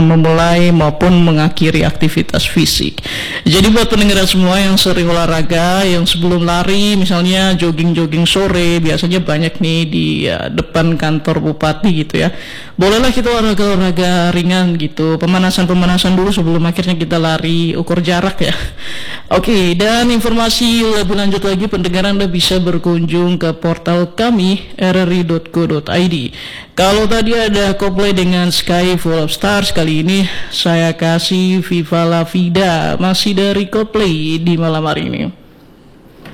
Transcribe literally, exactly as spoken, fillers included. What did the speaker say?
memulai maupun mengakhiri aktivitas fisik. Jadi buat pendengar semua yang sering olahraga, yang sebelum lari misalnya jogging-jogging sore, biasanya banyak nih di ya, depan kantor bupati gitu ya. Bolehlah kita olahraga-olahraga ringan gitu, pemanasan-pemanasan dulu sebelum akhirnya kita lari, ukur jarak ya. Oke, dan informasi lebih lanjut lagi pendengar Anda bisa berkunjung ke portal kami r r i dot co dot i d. Kalau tadi ada Coldplay dengan Sky Full of Stars, kali ini saya kasih Viva La Vida masih dari Coldplay di malam hari ini.